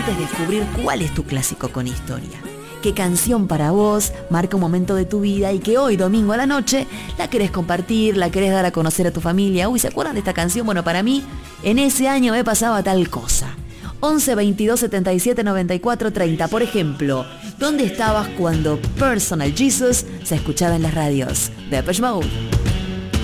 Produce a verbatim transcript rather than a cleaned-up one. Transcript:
importante es descubrir cuál es tu clásico con historia. Qué canción para vos marca un momento de tu vida y que hoy, domingo a la noche, la querés compartir, la querés dar a conocer a tu familia. Uy, ¿se acuerdan de esta canción? Bueno, para mí, en ese año me pasaba tal cosa. once, veintidós, setenta y siete, noventa y cuatro, treinta. Por ejemplo, ¿dónde estabas cuando Personal Jesus se escuchaba en las radios? Depeche Mode.